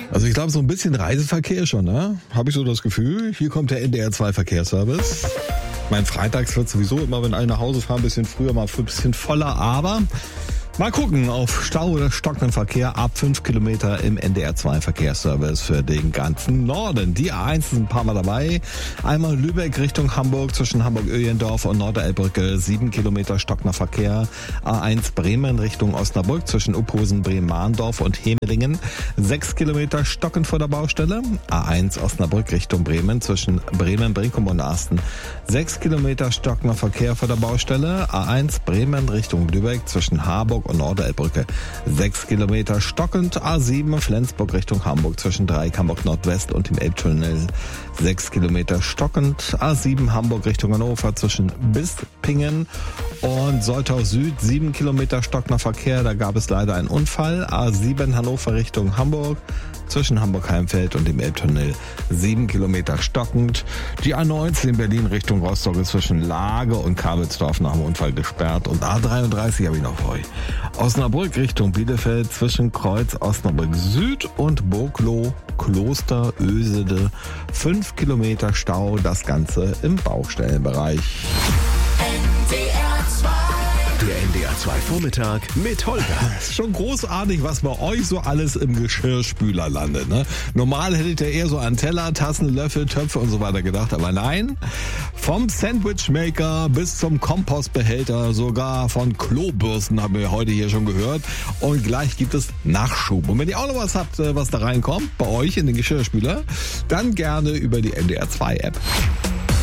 Also ich glaube, so ein bisschen Reiseverkehr schon, ne? Habe ich so das Gefühl. Hier kommt der NDR 2 Verkehrsservice. Mein Freitags wird sowieso immer, wenn alle nach Hause fahren, ein bisschen früher, mal ein bisschen voller, aber mal gucken auf Stau oder stockenden Verkehr ab 5 Kilometer im NDR 2 Verkehrsservice für den ganzen Norden. Die A1 ist ein paar Mal dabei. Einmal Lübeck Richtung Hamburg zwischen Hamburg-Öhlendorf und Norderelbrücke 7 Kilometer stockender Verkehr. A1 Bremen Richtung Osnabrück zwischen Uphusen, Bremen-Mahndorf und Hemelingen 6 Kilometer stockend vor der Baustelle. A1 Osnabrück Richtung Bremen zwischen Bremen-Brinkum und Asten 6 Kilometer stockender Verkehr vor der Baustelle. A1 Bremen Richtung Lübeck zwischen Harburg und Norderelbrücke 6 Kilometer stockend. A7 Flensburg Richtung Hamburg zwischen Dreieck Hamburg Nordwest und dem Elbtunnel 6 Kilometer stockend. A7 Hamburg Richtung Hannover zwischen Bispingen und Soltau Süd 7 Kilometer stockender Verkehr. Da gab es leider einen Unfall. A7 Hannover Richtung Hamburg zwischen Hamburg-Heimfeld und dem Elbtunnel 7 Kilometer stockend. Die A19 in Berlin Richtung Rostock ist zwischen Lage und Kabelsdorf nach dem Unfall gesperrt. Und A33 habe ich noch für euch. Osnabrück Richtung Bielefeld zwischen Kreuz Osnabrück Süd und Burgloh Kloster Ösede 5 Kilometer Stau. Das Ganze im Baustellenbereich. Der NDR 2 Vormittag mit Holger. Ist schon großartig, was bei euch so alles im Geschirrspüler landet. Ne? Normal hättet ihr eher so an Teller, Tassen, Löffel, Töpfe und so weiter gedacht. Aber nein, vom Sandwichmaker bis zum Kompostbehälter, sogar von Klobürsten haben wir heute hier schon gehört. Und gleich gibt es Nachschub. Und wenn ihr auch noch was habt, was da reinkommt, bei euch in den Geschirrspüler, dann gerne über die NDR 2 App.